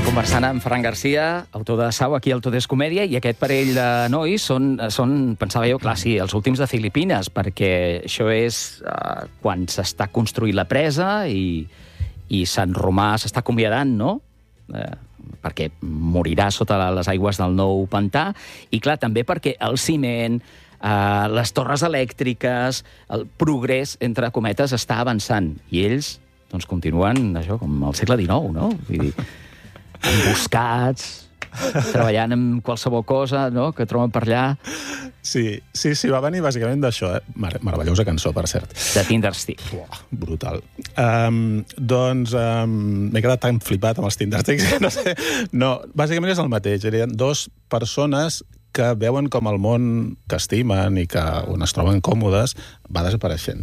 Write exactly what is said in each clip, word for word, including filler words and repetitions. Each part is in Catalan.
Conversant amb Ferran Garcia, autor de Sau, aquí al Tot és Comèdia, i aquest parell de nois són, són pensava jo, clar, sí, els últims de Filipines, perquè això és uh, quan s'està construint la presa i, i Sant Romà s'està acomiadant, no?, eh, perquè morirà sota les aigües del nou pantà, i clar, també perquè el ciment, eh, les torres elèctriques, el progrés, entre cometes, està avançant, i ells doncs, continuen, això, com al segle dinou, no?, vull dir, emboscats, treballant en qualsevol cosa, no?, que troben per allà. Sí, sí, sí, va venir bàsicament d'això, eh? Mar meravellosa cançó, per cert. De Tindersticks. Uah, brutal. Um, doncs um, m'he quedat tan flipat amb els Tindersticks, no sé. No, bàsicament és el mateix. Eren dues persones que veuen com el món que estimen i que on es troben còmodes va desapareixent.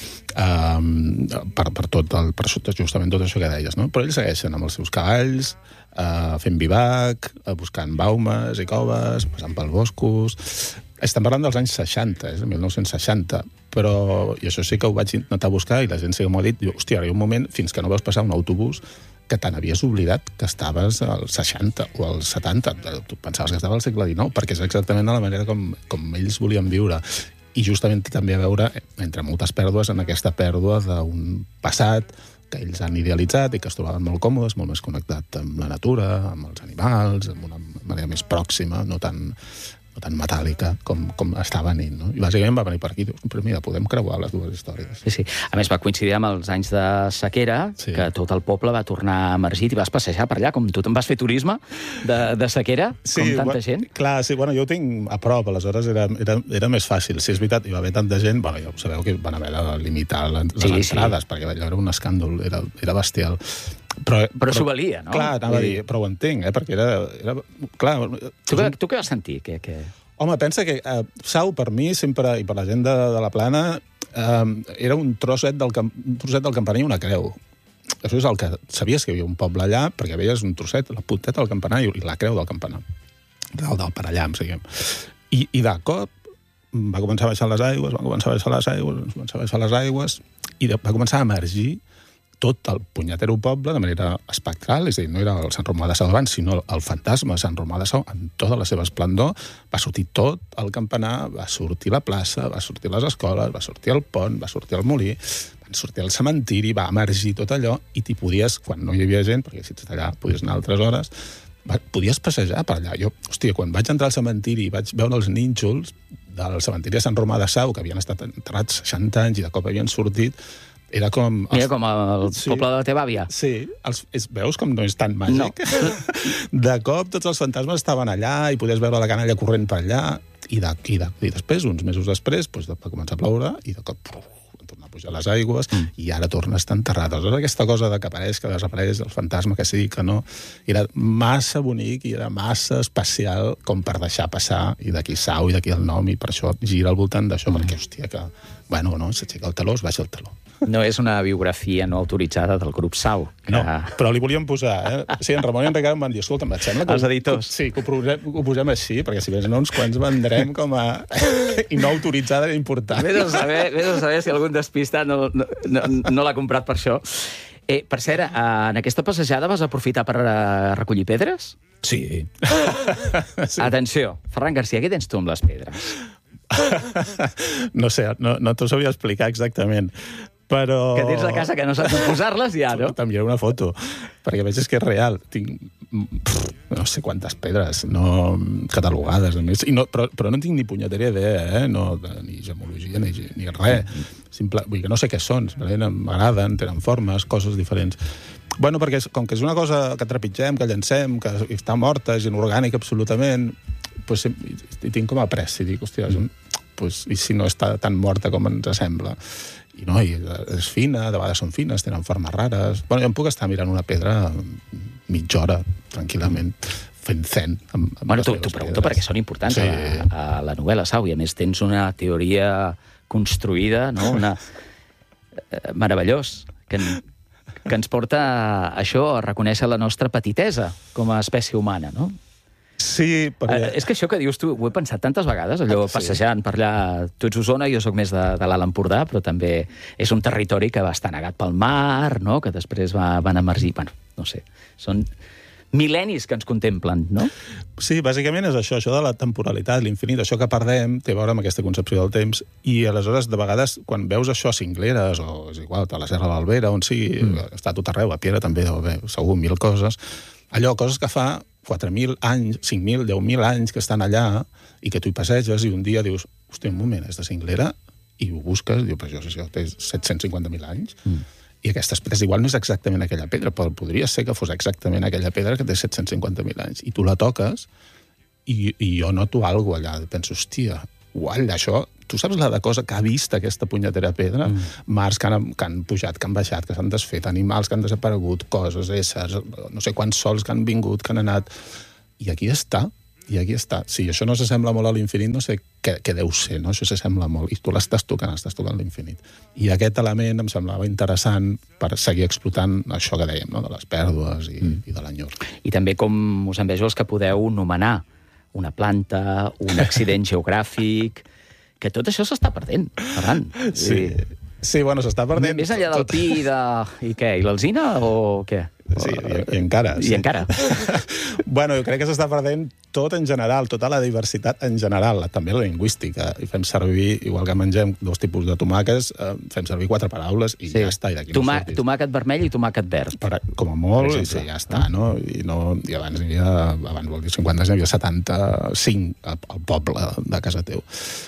Um, per, per tot el, per justament tot això que deies, no? Però ells segueixen amb els seus cavalls, uh, fent vivac, uh, buscant baumes i coves, passant pels boscos. Estem parlant dels anys seixanta, és eh? mil nou-cents seixanta, però, i això sí que ho vaig intentar buscar, i la gent sí que m'ho ha dit, diu, hòstia, hi ha un moment fins que no veus passar un autobús que te n'havies oblidat que estaves als seixanta o als setanta. Tu pensaves que estava al segle dinou, perquè és exactament de la manera com, com ells volien viure. I justament també a veure, entre moltes pèrdues, en aquesta pèrdua d'un passat que ells han idealitzat i que es trobaven molt còmodes, molt més connectat amb la natura, amb els animals, amb una manera més pròxima, no tan, no tan metàl·lica com, com està venint, no? I bàsicament va venir per aquí. Dius, però mira, podem creuar les dues històries. Sí, sí. A més, va coincidir amb els anys de sequera, sí, que tot el poble va tornar emergit i vas passejar per allà, com tu te'n vas fer turisme de, de sequera, sí, com tanta bueno, gent. Clar, sí, bueno, jo ho tinc a prop, aleshores era, era, era més fàcil. Si és veritat, hi va haver tanta gent, bueno, ja ho sabeu que van haver de limitar les, les sí, entrades, sí, perquè allò era un escàndol, era, era bestial. Però, però, però s'ho valia, no? Clar, anava a dir, però ho entenc, eh, perquè era... era clar, tu, un... tu què vas sentir? Que, que... Home, pensa que eh, Sau, per mi, sempre, i per la gent de, de la Plana, eh, era un trosset del, un trosset del campanar i una creu. Això és el que... Sabies que hi havia un poble allà, perquè veies un trosset, la punteta del campanar i la creu del campanar. Del, del parallam, diguem. I, i de cop va començar a baixar les aigües, va començar a baixar les aigües, va començar a baixar les aigües, i de, va començar a emergir tot el punyetero poble de manera espectral, és a dir, no era el Sant Romà de Sau abans, sinó el fantasma de Sant Romà de Sau en tota la seva esplendor. Va sortir tot el campanar, va sortir la plaça, va sortir les escoles, va sortir el pont, va sortir el molí, van sortir el cementiri, va emergir tot allò, i t'hi podies, quan no hi havia gent, perquè si ets allà podies anar altres hores, va, podies passejar per allà. Jo, hòstia, quan vaig entrar al cementiri i vaig veure els nínxols del cementiri de Sant Romà de Sau, que havien estat enterrats seixanta anys i de cop havien sortit, era com... Els... Mira, com el sí, poble de la teva àvia. Sí, els, és, veus com no és tan màgic? No. De cop tots els fantasmes estaven allà i podies veure la canalla corrent per allà, i, de, i, de, i després, uns mesos després, doncs, va començar a ploure i de cop van tornar a pujar les aigües, mm. i ara torna a estar enterrat. Aleshores, aquesta cosa de que apareix, que desapareix, el fantasma que sí, que no, era massa bonic i era massa especial com per deixar passar, i d'aquí Sau i d'aquí el nom, i per això gira al voltant d'això, mm. perquè, hòstia, que... Bueno, no, s'aixeca el taló, es baixa el taló. No és una biografia no autoritzada del grup Sau. Que... No, però li volíem posar, eh? Sí, en Ramon i en Ricard em van dir, escolta'm, et sembla que... Els editors. Que, sí, que ho posem, ho posem així, perquè si més no uns quants vendrem com a... i no autoritzada i important. Vés a saber, vés a saber si algun despistat no, no, no, no l'ha comprat per això. Eh, per cert, en aquesta passejada vas aprofitar per uh, recollir pedres? Sí. Sí. Atenció, Ferran Garcia, què tens tu amb les pedres? No sé, no, no t'ho sabia explicar exactament, però... Que tens a casa que no saps posar-les ja, no? T'enviaré una foto, perquè veig que és real. Tinc pff, no sé quantes pedres no catalogades, a més. I no, però, però no tinc ni punyetera idea, eh? No, ni gemologia, ni, ni res. Simple, vull dir que no sé què són, m'agraden, tenen formes, coses diferents. Bueno, perquè com que és una cosa que trepitgem, que llancem, que està morta, és inorgànica absolutament, pues, i tinc com a pres, i dic, hòstia, és un, pues, i si no està tan morta com ens sembla. I no, i és fina, de vegades són fines, tenen formes rares... Bueno, jo em puc estar mirant una pedra mitja hora, tranquil·lament, fent zen. Amb, amb bueno, t'ho pregunto perquè són importants, sí, a, a la novel·la, Sau, i a més tens una teoria construïda, no? Una... Eh, meravellós, que, que ens porta a això, a reconèixer la nostra petitesa com a espècie humana, no? Sí, perquè... Eh, és que això que dius tu, ho he pensat tantes vegades, allò, sí, passejant per allà, tu ets Osona, jo sóc més de, de l'Alt Empordà, però també és un territori que va estar negat pel mar, no?, que després va, van emergir, bueno, no sé, són mil·lennis que ens contemplen, no? Sí, bàsicament és això, això de la temporalitat, l'infinit, això que perdem té a veure amb aquesta concepció del temps, i aleshores, de vegades, quan veus això a Cingleres, o és igual, a la Serra de l'Albera, on sigui, mm. està tot arreu, a Piera també deu haver, segur, mil coses, allò, coses que fa quatre mil anys, cinc mil, deu mil anys que estan allà, i que tu hi passeges, i un dia dius, hòstia, un moment, és de Cinglera, i ho busques, diu, però això, això té set-cents cinquanta mil anys, mm. i aquestes pedres igual no és exactament aquella pedra, però podria ser que fos exactament aquella pedra que té set-cents cinquanta mil anys. I tu la toques i, i jo noto alguna cosa allà. Penso, hòstia, gualla, això... Tu saps la de cosa que ha vist aquesta punyetera pedra? Mm. Mars que han, que han pujat, que han baixat, que s'han desfet, animals que han desaparegut, coses, éssers, no sé quants sols que han vingut, que han anat... I aquí està. I aquí està. Si això no s'assembla molt a l'infinit, no sé què, què deu ser, no? Això s'assembla molt. I tu l'estàs tocant, estàs tocant l'infinit. I aquest element em semblava interessant per seguir explotant això que dèiem, no? De les pèrdues i, mm. i de l'enyor. I també com us envejo els que podeu nomenar una planta, un accident geogràfic, que tot això s'està perdent, Ferran. Sí, I... sí, bueno, s'està perdent... Més enllà del pi i de... I què? I l'alzina o què? Sí, i, i encara. I sí. encara. Bueno, jo crec que s'està perdent tot en general, tota la diversitat en general, també la lingüística. I fem servir, igual que mengem dos tipus de tomàquets, eh, fem servir quatre paraules i sí. ja està. I Tomà no tomàquet vermell i tomàquet verd. Per, com a molt, i sí, ja està, no? I, no, i abans n'hi havia, abans vol dir cinquanta, n'hi havia setanta-cinc al, al poble de casa teu.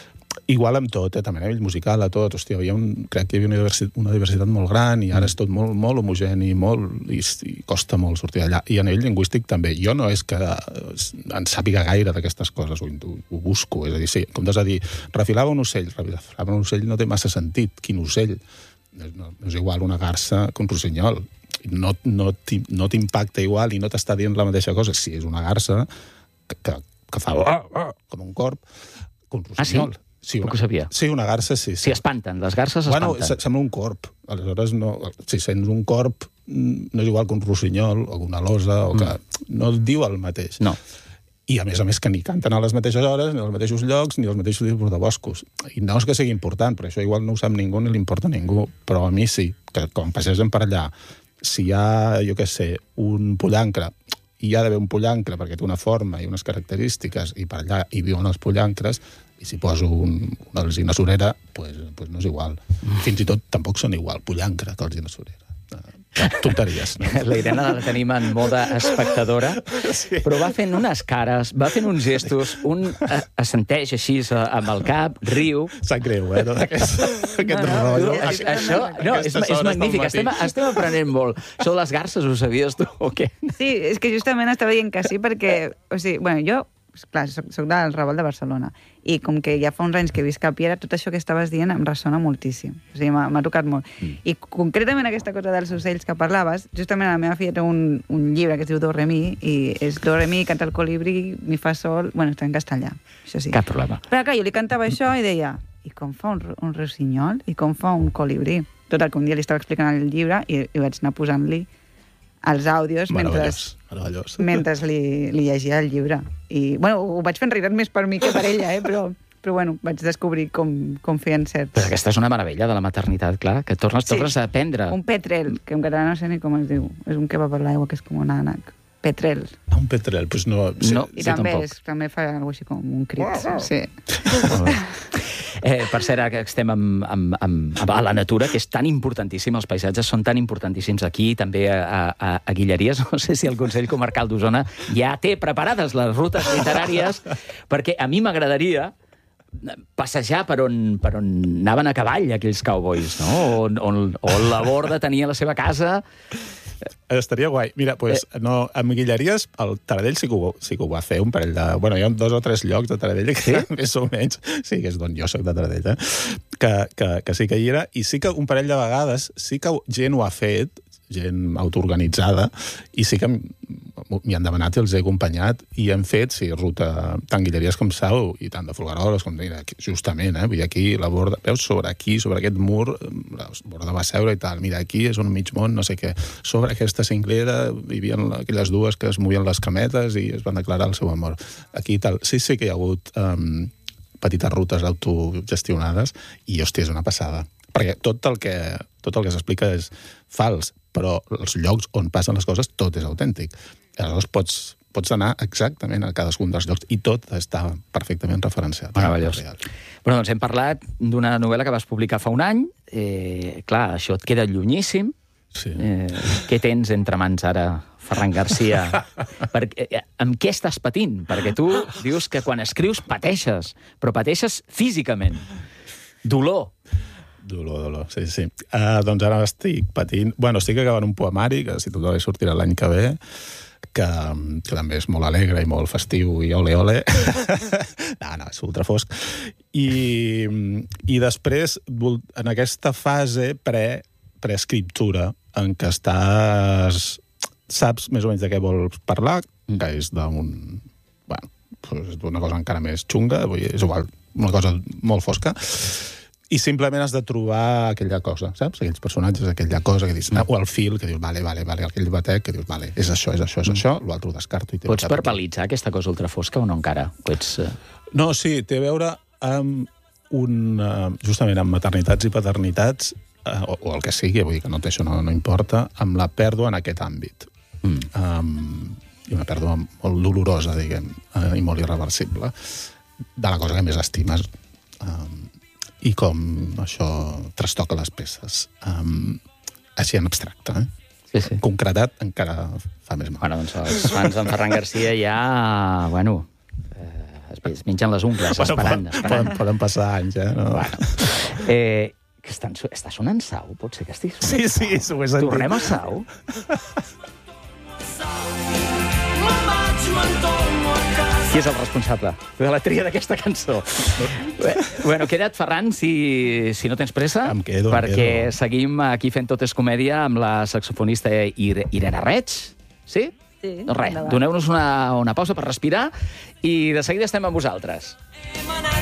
Igual amb tot, eh? També a nivell musical, a tot. Hòstia, hi havia un, crec que hi havia una diversitat, una diversitat molt gran i ara és tot molt, molt homogeni molt, i, i costa molt sortir d'allà. I a nivell lingüístic també. Jo no és que en sàpiga gaire d'aquestes coses, ho, ho busco. És a dir, sí, com t'has de dir, refilava un ocell. Refilava un ocell no té massa sentit. Quin ocell? No, no és igual una garsa que un rossinyol. No, no t'impacta igual i no t'està dient la mateixa cosa. Si és una garsa que, que, que fa com un corb, que un rossinyol. Ah, sí? Sí, una, ho sabia. Sí, una garsa, sí. sí. Si espanten, les garses espanten. Bueno, sembla un corb. Aleshores, no, si sents un corb, no és igual que un rossinyol o una losa, o que mm. no et diu el mateix. No. I a més a més que ni canten a les mateixes hores, ni als mateixos llocs, ni als mateixos tipus de boscos. I no és que sigui important, però això igual no ho sap ningú ni li importa a ningú. Però a mi sí, que quan passegem per allà, si hi ha, jo què sé, un pollancre, hi ha d'haver un pollancre perquè té una forma i unes característiques, i per allà hi viuen els pollancres, i si poso un, una alzina surera, pues, pues no és igual. Fins i tot tampoc són igual pollancre que alzina surera. Tonteries, no? La Irene la tenim en moda espectadora, sí. Però va fent unes cares, va fent uns gestos, un assenteix així amb el cap, riu... Sap greu, eh? Tot aquest, aquest no, no, rotllo. No, això, no, és, és magnífic, estem, estem aprenent molt. Això de les garses ho sabies tu o què? Sí, és que justament estava dient que sí, perquè, o sigui, bueno, jo, clar, soc, soc del Raval de Barcelona, i com que ja fa uns anys que visc a Piera, tot això que estaves dient em ressona moltíssim. O sigui, m'ha tocat molt. Mm. I concretament aquesta cosa dels ocells que parlaves, justament la meva filla té un, un llibre que es diu Do Re Mi, i és Do Re Mi, canta el colibrí, mi fa sol... Bueno, està en castellà, això sí. Cap problema. Però clar, jo li cantava això i deia, i com fa un, un rossinyol? I com fa un colibrí? Total, que un dia li estava explicant el llibre i, i vaig anar posant-li els àudios mentre, meravellós. mentre li, li llegia el llibre. I, bueno, ho vaig fent riure més per mi que per ella, eh? però, però bueno, vaig descobrir com, com feien certs. Però aquesta és una meravella de la maternitat, clar, que tornes, sí. tornes a aprendre. Un petrel, que en català no sé ni com es diu. És un que va per l'aigua, que és com un ànec. Petrel. Ah, un petrel, doncs no... Sí, no I també, és, també fa alguna cosa així com un crit. Oh, oh. Sí. Eh, per cert, que estem amb, amb, amb, a la natura, que és tan importantíssim, els paisatges són tan importantíssims aquí, també a, a, a Guilleries. No sé si el Consell Comarcal d'Osona ja té preparades les rutes literàries, perquè a mi m'agradaria passejar per on, per on anaven a cavall aquells cowboys, no? On, on, on la Borda tenia la seva casa... Estaria guai. Mira, pues, eh. no, amb Guilleries, el Taradell sí que, ho, sí que ho va fer, un parell de... Bueno, hi ha dos o tres llocs de Taradell que, sí? més o menys... Sí, que és d'on jo soc de Taradell, eh? Que, que, que sí que hi era. I sí que un parell de vegades sí que gent ho ha fet, gent autoorganitzada, i sí que m'hi han demanat i els he acompanyat, i hem fet, sí, ruta tant Guilleries com Sau, i tant de Folgueroles com mira, justament, eh? Vull dir, aquí la Borda, veus, sobre aquí, sobre aquest mur, la Borda va seure i tal, mira, aquí és un mig món, no sé què, sobre aquesta cinglera hi havia aquelles dues que es movien les cametes i es van declarar el seu amor. Aquí i tal. Sí, sí que hi ha hagut um, petites rutes autogestionades i, hòstia, és una passada. Perquè tot el que, tot el que s'explica és fals, però els llocs on passen les coses, tot és autèntic. Aleshores pots, pots anar exactament a cadascun dels llocs i tot està perfectament referenciat. Meravellós. Bueno, doncs hem parlat d'una novel·la que vas publicar fa un any. Eh, clar, això et queda llunyíssim. Sí. Eh, què tens entre mans ara, Ferran Garcia? Perquè, eh, amb què estàs patint? Perquè tu dius que quan escrius pateixes, però pateixes físicament. Dolor. Dolor, dolor, sí, sí. Uh, doncs ara estic patint... Bueno, estic acabant un poemari, que si tot bé sortirà l'any que ve, que, que també és molt alegre i molt festiu i ole, ole. no, no, és ultra fosc. I, i després, en aquesta fase pre, preescriptura, en què estàs... Saps més o menys de què vols parlar, que és d'un... Bueno, d'una cosa encara més xunga, vull dir, és igual, una cosa molt fosca, i simplement has de trobar aquella cosa, saps? Aquells personatges, aquella cosa que dius... O el fil, que dius, vale, vale, vale, aquell batec, que dius, vale, és això, és això, és això, l'altre ho descarto. I Pots verbalitzar aquesta cosa ultrafosca o no encara? Pots... No, sí, té a veure amb un... justament amb maternitats i paternitats, o, o el que sigui, vull dir que no, això no, no importa, amb la pèrdua en aquest àmbit. Mm. Um, i una pèrdua molt dolorosa, diguem, uh, i molt irreversible, de la cosa que més estimes, um, i com això trastoca les peces. Um, així en abstracte, eh? Sí, sí. Concretat encara fa més mal. Bueno, doncs els fans d'en Ferran Garcia ja, bueno, eh, es mengen les ungles, bueno, esperant, poden, esperant. Poden, poden passar anys, eh? No? Bueno. Eh, que estan, està sonant Sau? Pot ser que estigui sonant Sí, sí, s'ho he sentit. Tornem a Sau? Qui és el responsable de la tria d'aquesta cançó? Bueno, queda't, Ferran, si, si no tens pressa, em quedo, perquè em quedo. seguim aquí fent Tot és comèdia amb la saxofonista Irene Reig. Sí? Sí. Doncs res, doneu-nos una, una pausa per respirar i de seguida estem amb vosaltres.